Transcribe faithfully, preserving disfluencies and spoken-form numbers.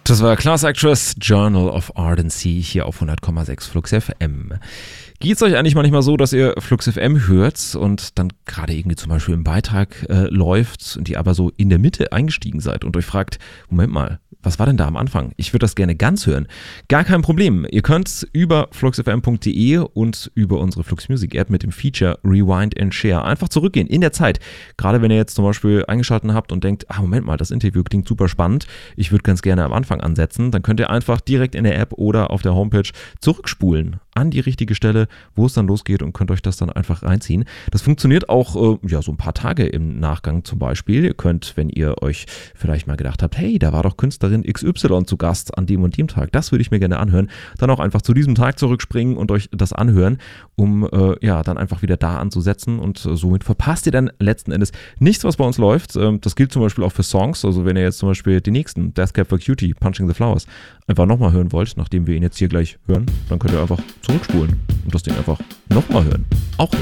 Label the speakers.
Speaker 1: Das war Class Actress, Journal of Ardency hier auf hundert Komma sechs Flux F M. Geht's euch eigentlich manchmal so, dass ihr Flux F M hört und dann gerade irgendwie zum Beispiel im Beitrag äh, läuft und ihr aber so in der Mitte eingestiegen seid und euch fragt, Moment mal, was war denn da am Anfang? Ich würde das gerne ganz hören. Gar kein Problem. Ihr könnt über fluxfm punkt de und über unsere Flux Music App mit dem Feature Rewind and Share einfach zurückgehen in der Zeit. Gerade wenn ihr jetzt zum Beispiel eingeschaltet habt und denkt, ah Moment mal, das Interview klingt super spannend, ich würde ganz gerne am Anfang ansetzen, dann könnt ihr einfach direkt in der App oder auf der Homepage zurückspulen an die richtige Stelle, wo es dann losgeht und könnt euch das dann einfach reinziehen. Das funktioniert auch äh, ja so ein paar Tage im Nachgang zum Beispiel. Ihr könnt, wenn ihr euch vielleicht mal gedacht habt, hey, da war doch Künstlerin X Y zu Gast an dem und dem Tag, das würde ich mir gerne anhören, dann auch einfach zu diesem Tag zurückspringen und euch das anhören, um äh, ja dann einfach wieder da anzusetzen und äh, somit verpasst ihr dann letzten Endes nichts, was bei uns läuft. Ähm, das gilt zum Beispiel auch für Songs, also wenn ihr jetzt zum Beispiel den nächsten, Death Cab for Cutie, Punching the Flowers, einfach nochmal hören wollt, nachdem wir ihn jetzt hier gleich hören, dann könnt ihr einfach zurückspulen und das Ding einfach nochmal hören. Auch